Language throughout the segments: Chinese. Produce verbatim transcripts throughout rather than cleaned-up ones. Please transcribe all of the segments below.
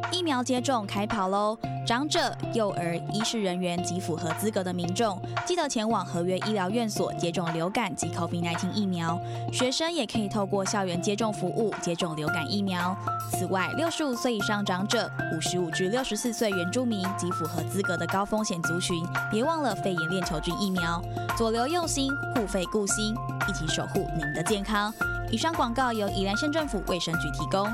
疫苗接种开跑喽！长者、幼儿、医事人员及符合资格的民众，记得前往合约医疗院所接种流感及 COVID 十九 疫苗。学生也可以透过校园接种服务接种流感疫苗。此外，六十五岁以上长者、五十五至六十四岁原住民及符合资格的高风险族群，别忘了肺炎链球菌疫苗。左流用心，护肺顾心，一起守护您的健康。以上广告由宜兰县政府卫生局提供。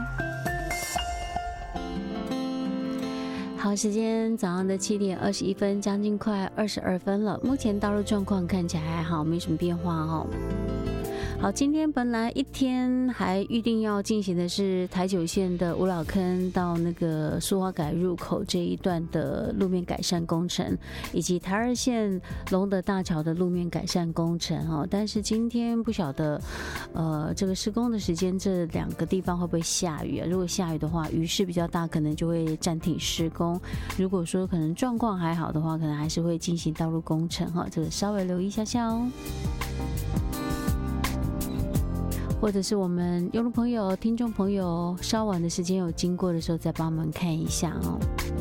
好，时间早上的七点二十一分，将近快二十二分了。目前道路状况看起来还好，没什么变化哦。好，今天本来一天还预定要进行的是台九线的五老坑到那个苏花改入口这一段的路面改善工程，以及台二线龙德大桥的路面改善工程哦。但是今天不晓得，呃，这个施工的时间这两个地方会不会下雨啊？如果下雨的话，雨势比较大，可能就会暂停施工。如果说可能状况还好的话，可能还是会进行道路工程哈，这个稍微留意一下下哦。或者是我们用路朋友、听众朋友稍晚的时间有经过的时候，再帮我们看一下哦。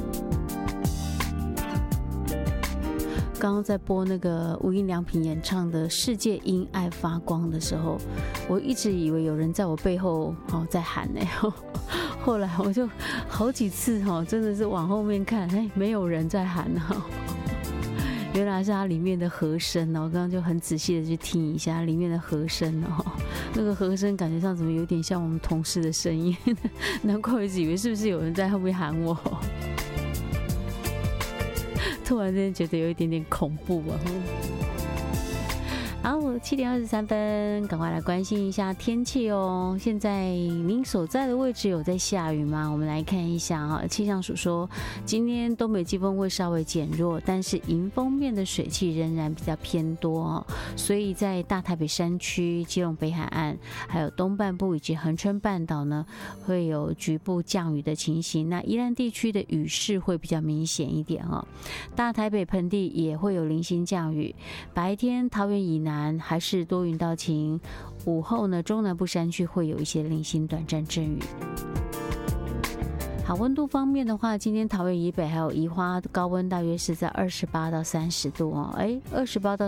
刚刚在播那个无印良品演唱的《世界因爱发光》的时候，我一直以为有人在我背后哦在喊呢，后来我就好几次哦，真的是往后面看，哎，没有人在喊哦。原来是它里面的和声哦，我刚刚就很仔细的去听一下里面的和声哦，那个和声感觉上怎么有点像我们同事的声音，难怪我一直以为是不是有人在后面喊我，突然间觉得有一点点恐怖啊。好，七点二十三分，赶快来关心一下天气哦。现在您所在的位置有在下雨吗？我们来看一下啊，气象署说，今天东北季风会稍微减弱，但是迎风面的水汽仍然比较偏多哦，所以在大台北山区、基隆北海岸，还有东半部以及恒春半岛呢，会有局部降雨的情形。那宜兰地区的雨势会比较明显一点哦。大台北盆地也会有零星降雨，白天桃园以南还是多云到晴，午后呢，中南部山区会有一些零星短暂阵雨。好，温度方面的话，今天桃园以北还有宜花高温大约是在二十八到三十度哦，哎，二十八到